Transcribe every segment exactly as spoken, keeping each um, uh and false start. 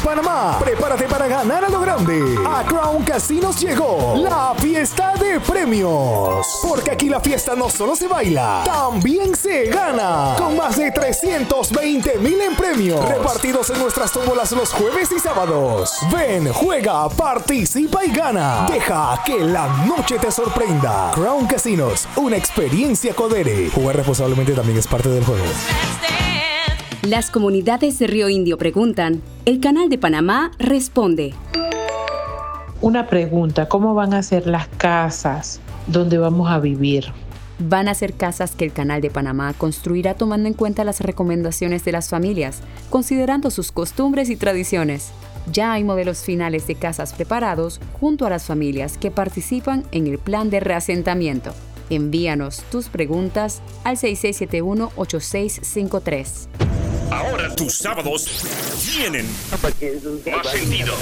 Panamá. Prepárate para ganar a lo grande. A Crown Casinos llegó la fiesta de premios. Porque aquí la fiesta no solo se baila, también se gana. Con más de trescientos veinte mil en premios, repartidos en nuestras tómbolas los jueves y sábados. Ven, juega, participa y gana. Deja que la noche te sorprenda. Crown Casinos, una experiencia Codere. Jugar responsablemente también es parte del juego. Las comunidades de Río Indio preguntan, el Canal de Panamá responde. Una pregunta, ¿cómo van a ser las casas donde vamos a vivir? Van a ser casas que el Canal de Panamá construirá tomando en cuenta las recomendaciones de las familias, considerando sus costumbres y tradiciones. Ya hay modelos finales de casas preparados junto a las familias que participan en el plan de reasentamiento. Envíanos tus preguntas al seis seis siete uno, ocho seis cinco tres. Ahora tus sábados tienen más sentido.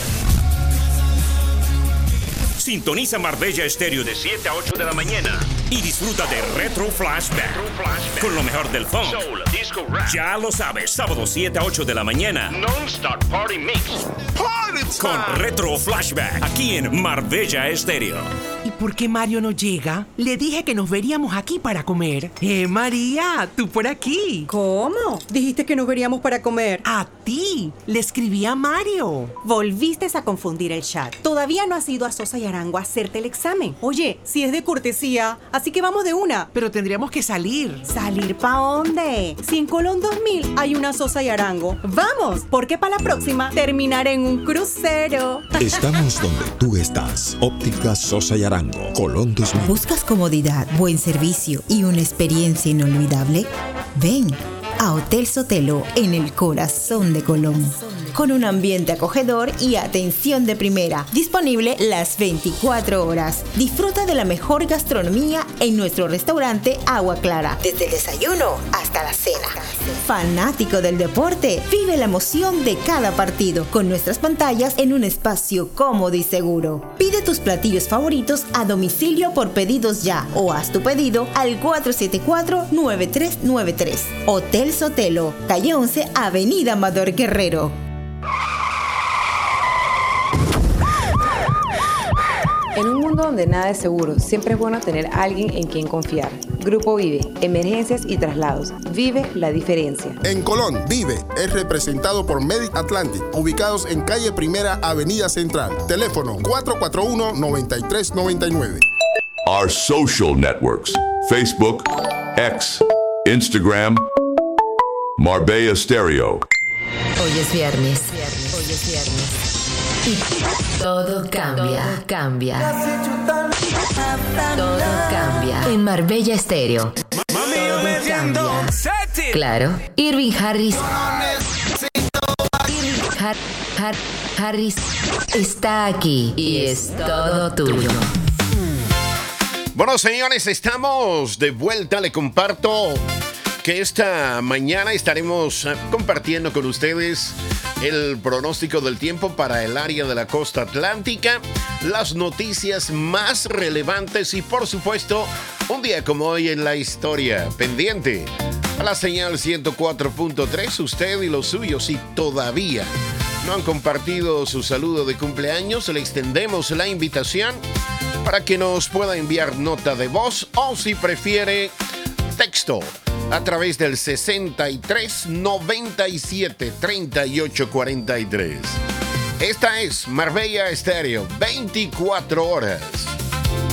Sintoniza Marbella Estéreo de siete a ocho de la mañana y disfruta de Retro Flashback, Retro Flashback con lo mejor del funk, soul, disco, rap. Ya lo sabes, sábado siete a ocho de la mañana. Non-Stop Party Mix. Party time. Con Retro Flashback aquí en Marbella Estéreo. ¿Y por qué Mario no llega? Le dije que nos veríamos aquí para comer. Eh, María, tú por aquí. ¿Cómo? Dijiste que nos veríamos para comer. A ti. Le escribí a Mario. Volviste a confundir el chat. Todavía no has ido a Sosa y Arango a hacerte el examen. Oye, si es de cortesía, así que vamos de una. Pero tendríamos que salir. ¿Salir pa' dónde? Si en Colón dos mil hay una Sosa y Arango. ¡Vamos! Porque para la próxima terminaré en un crucero. Estamos donde tú estás. Óptica Sosa y Arango, Colón dos mil. ¿Buscas comodidad, buen servicio y una experiencia inolvidable? Ven a Hotel Sotelo en el corazón de Colón. Con un ambiente acogedor y atención de primera, disponible las veinticuatro horas. Disfruta de la mejor gastronomía en nuestro restaurante Agua Clara, desde el desayuno hasta la cena. Fanático del deporte, vive la emoción de cada partido con nuestras pantallas en un espacio cómodo y seguro. Pide tus platillos favoritos a domicilio por pedidos ya o haz tu pedido al cuatro siete cuatro, nueve tres nueve tres. Hotel Sotelo, calle once, Avenida Amador Guerrero. En un mundo donde nada es seguro, siempre es bueno tener a alguien en quien confiar. Grupo Vive, emergencias y traslados. Vive la diferencia. En Colón, Vive es representado por Medic Atlantic, ubicados en calle Primera, Avenida Central. Teléfono cuatro cuatro uno, nueve tres nueve nueve. Our social networks: Facebook, X, Instagram, Marbella Stereo. Hoy es viernes. Hoy es viernes. Y todo cambia, todo cambia. Todo cambia. En Marbella Estéreo. Todo cambia. Claro, Irving Harris. Irving Har- Har- Harris está aquí y es todo tuyo. Bueno, señores, estamos de vuelta. Le comparto que esta mañana estaremos compartiendo con ustedes el pronóstico del tiempo para el área de la costa atlántica, las noticias más relevantes y, por supuesto, un día como hoy en la historia. Pendiente a la señal ciento cuatro punto tres, usted y los suyos, si todavía no han compartido su saludo de cumpleaños, le extendemos la invitación para que nos pueda enviar nota de voz o, si prefiere, texto a través del sesenta y tres, noventa y siete, treinta y ocho, cuarenta y tres. Esta es Marbella Estéreo, veinticuatro horas.